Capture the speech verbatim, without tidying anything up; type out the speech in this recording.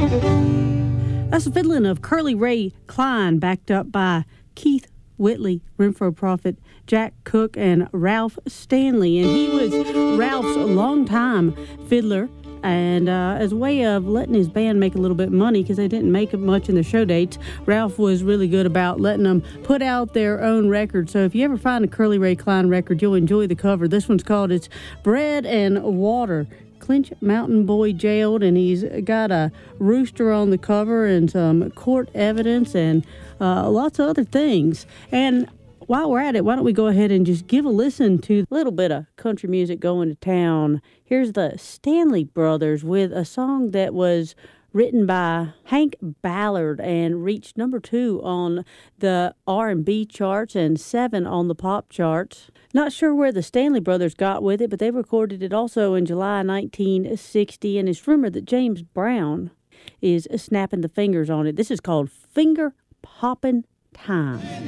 That's the fiddling of Curly Ray Klein, backed up by Keith Whitley, Renfro Prophet, Jack Cook, and Ralph Stanley. And he was Ralph's longtime fiddler. And uh, as a way of letting his band make a little bit of money, because they didn't make much in their show dates, Ralph was really good about letting them put out their own record. So if you ever find a Curly Ray Klein record, you'll enjoy the cover. This one's called It's Bread and Water. Clinch Mountain Boy jailed, and he's got a rooster on the cover and some court evidence and uh, lots of other things. And while we're at it, why don't we go ahead and just give a listen to a little bit of country music going to town. Here's the Stanley Brothers with a song that was written by Hank Ballard and reached number two on the R and B charts and seven on the pop charts. Not sure where the Stanley Brothers got with it, but they recorded it also in July nineteen sixty, and it's rumored that James Brown is snapping the fingers on it. This is called Finger Poppin' Time.